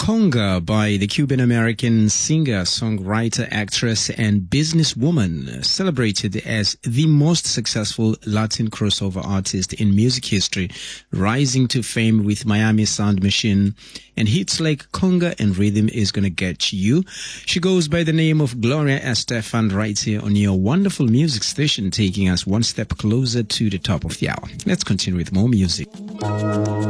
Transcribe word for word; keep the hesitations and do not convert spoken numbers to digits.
Conga by the Cuban-American singer, songwriter, actress, and businesswoman, celebrated as the most successful Latin crossover artist in music history, rising to fame with Miami Sound Machine and hits like Conga and Rhythm Is Gonna Get You. She goes by the name of Gloria Estefan right here on your wonderful music station, taking us one step closer to the top of the hour. Let's continue with more music.